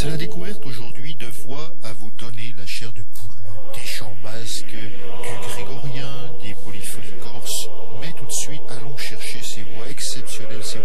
C'est la découverte aujourd'hui de voix à vous donner la chair de poule. Des chants basques, du grégorien, des polyphonies corses. Mais tout de suite, allons chercher ces voix exceptionnelles, ces